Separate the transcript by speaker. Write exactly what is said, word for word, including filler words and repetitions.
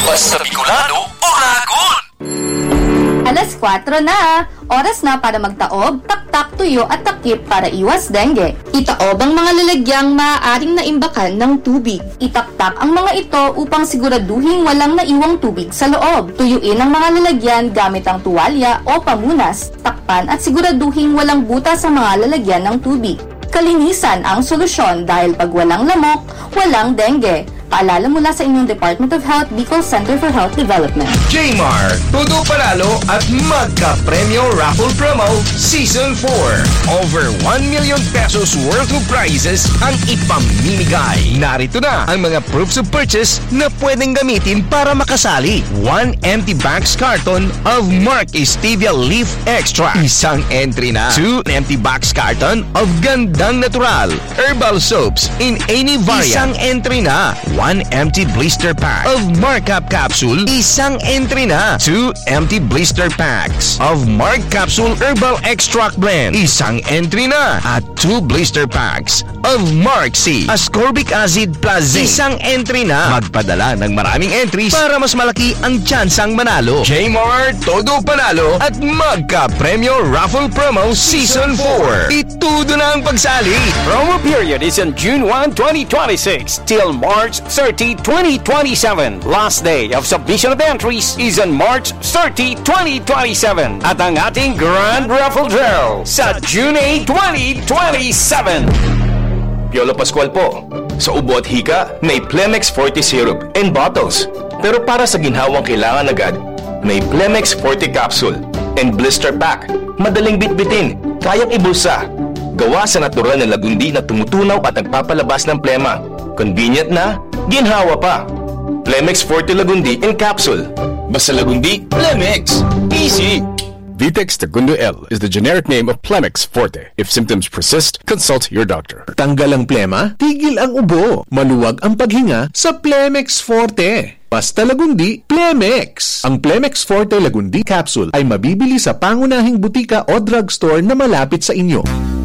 Speaker 1: Basta Bicolano, Oragon!
Speaker 2: Alas kwatro na! Oras na para magtaob, taktak, tuyo at takip para iwas dengue. Itaob ang mga lalagyang maaaring naimbakan ng tubig. Itaktak ang mga ito upang siguraduhin walang naiwang tubig sa loob. Tuyuin ang mga lalagyan gamit ang tuwalya o pamunas. Takpan at siguraduhin walang butas sa mga lalagyan ng tubig. Kalinisan ang solusyon dahil pag walang lamok, walang dengue. Paalala mula sa inyong Department of Health, Bicol Center for Health Development.
Speaker 3: J-Mart, todo panalo at magka-premyo raffle promo Season four. Over one million pesos worth of prizes ang ipamimigay. Narito na ang mga proofs of purchase na pwedeng gamitin para makasali. One empty box carton of Mark Stevia Leaf Extra. Isang entry na. Two empty box carton of Gandang Natural Herbal Soaps in any variant. Isang entry na. One empty blister pack of Markup Capsule. Isang entry na. Two empty blister packs of Mark Capsule Herbal Extract Blend. Isang entry na. At two blister packs of Mark C Ascorbic Acid Plus Zinc. Isang entry na. Magpadala ng maraming entries para mas malaki ang tsansang manalo. J-Mart, todo panalo at magka-premyo raffle promo Season four. Itudo na ang pagsali.
Speaker 4: Promo period is on June first, twenty twenty-six till March thirtieth, twenty twenty-seven. Last day of submission of entries is on March thirtieth, twenty twenty-seven. At ang ating Grand Raffle Draw sa June eighth, twenty twenty-seven.
Speaker 5: Piolo Pascual po. Sa ubo at hika, may Plemex Forte Syrup and bottles. Pero para sa ginhawang kailangan agad, may Plemex Forte Capsule and Blister Pack. Madaling bitbitin, kayang ibulsa. Gawa sa natural na lagundi na tumutunaw at nagpapalabas ng plema. Convenient na, ginhawa pa. Plemex Forte Lagundi in Capsule. Basta Lagundi, Plemex. Easy!
Speaker 6: Vitex Segundo L is the generic name of Plemex Forte. If symptoms persist, consult your doctor.
Speaker 7: Tanggal ang plema, tigil ang ubo. Maluwag ang paghinga sa Plemex Forte. Basta Lagundi, Plemex. Ang Plemex Forte Lagundi Capsule ay mabibili sa pangunahing butika o drugstore na malapit sa inyo.